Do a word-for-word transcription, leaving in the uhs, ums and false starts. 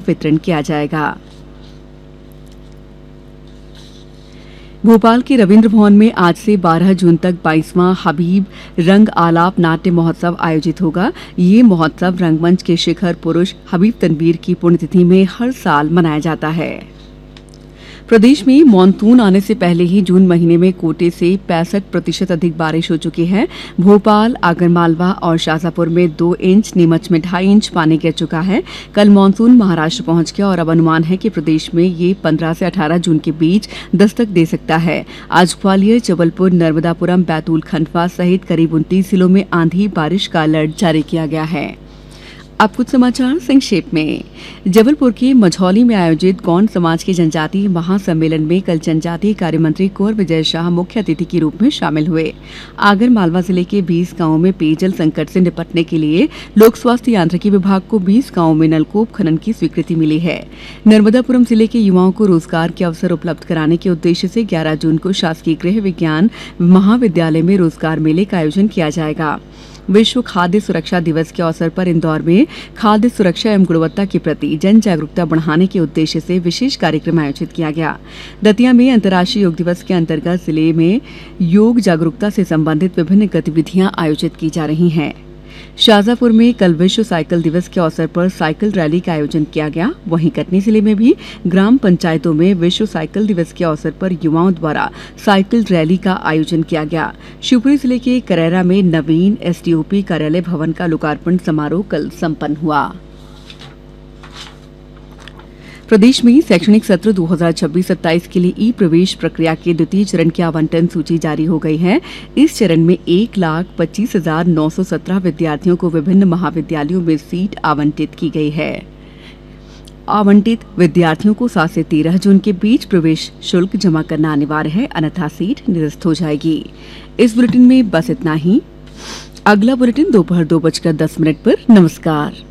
वितरण किया जाएगा। भोपाल के रविंद्र भवन में आज से बारह जून तक बाईसवां हबीब रंग आलाप नाट्य महोत्सव आयोजित होगा। ये महोत्सव रंगमंच के शिखर पुरुष हबीब तनवीर की पुण्यतिथि में हर साल मनाया जाता है। प्रदेश में मानसून आने से पहले ही जून महीने में कोटे से पैंसठ प्रतिशत अधिक बारिश हो चुकी है। भोपाल, आगरमालवा और शाजापुर में दो इंच, नीमच में ढाई इंच पानी गिर चुका है। कल मानसून महाराष्ट्र पहुंच गया और अब अनुमान है कि प्रदेश में ये पंद्रह से अठारह जून के बीच दस्तक दे सकता है। आज ग्वालियर, जबलपुर, नर्मदापुरम, बैतूल, खंडवा सहित करीब उनतीस जिलों में आंधी बारिश का अलर्ट जारी किया गया है। अब कुछ समाचार संक्षेप में। जबलपुर के मझौली में आयोजित गौंड समाज के जनजातीय महासम्मेलन में कल जनजातीय कार्य मंत्री कुंवर विजय शाह मुख्य अतिथि के रूप में शामिल हुए। आगर मालवा जिले के बीस गांवों में पेयजल संकट से निपटने के लिए लोक स्वास्थ्य यांत्रिकी विभाग को बीस गांवों में नलकूप खनन की स्वीकृति मिली है। नर्मदापुरम जिले के युवाओं को रोजगार के अवसर उपलब्ध कराने के उद्देश्य से ग्यारह जून को शासकीय गृह विज्ञान महाविद्यालय में रोजगार मेले का आयोजन किया जाएगा। विश्व खाद्य सुरक्षा दिवस के अवसर पर इंदौर में खाद्य सुरक्षा एवं गुणवत्ता के प्रति जन जागरूकता बढ़ाने के उद्देश्य से विशेष कार्यक्रम आयोजित किया गया। दतिया में अंतर्राष्ट्रीय योग दिवस के अंतर्गत जिले में योग जागरूकता से संबंधित विभिन्न गतिविधियां आयोजित की जा रही हैं। शाजापुर में कल विश्व साइकिल दिवस के अवसर पर साइकिल रैली का आयोजन किया गया। वहीं कटनी जिले में भी ग्राम पंचायतों में विश्व साइकिल दिवस के अवसर पर युवाओं द्वारा साइकिल रैली का आयोजन किया गया। शिवपुरी जिले के करैरा में नवीन एसडीओपी कार्यालय भवन का लोकार्पण समारोह कल संपन्न हुआ। प्रदेश में शैक्षणिक सत्र दो हज़ार छब्बीस सत्ताईस के लिए ई प्रवेश प्रक्रिया के द्वितीय चरण की आवंटन सूची जारी हो गई है। इस चरण में एक लाख पच्चीस हजार नौ सौ सत्रह विद्यार्थियों को विभिन्न महाविद्यालयों में सीट आवंटित की गई है। आवंटित विद्यार्थियों को सात से तेरह जून के बीच प्रवेश शुल्क जमा करना अनिवार्य है, अन्यथा सीट निरस्त हो जाएगी। इस बुलेटिन में बस इतना ही। अगला बुलेटिन दोपहर दो बजकर दस मिनट पर। नमस्कार।